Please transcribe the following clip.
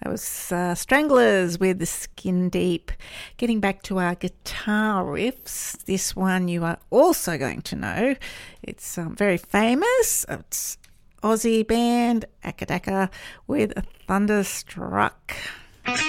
That was Stranglers with the Skin Deep. Getting back to our guitar riffs, this one you are also going to know. It's very famous. It's Aussie band Akadaka with Thunderstruck.